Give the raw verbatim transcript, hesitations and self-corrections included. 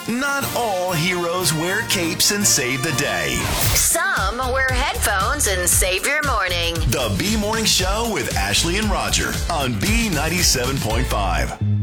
Not all heroes wear capes and save the day. Some wear headphones and save your morning. The B Morning Show with Ashley and Roger on B ninety-seven point five.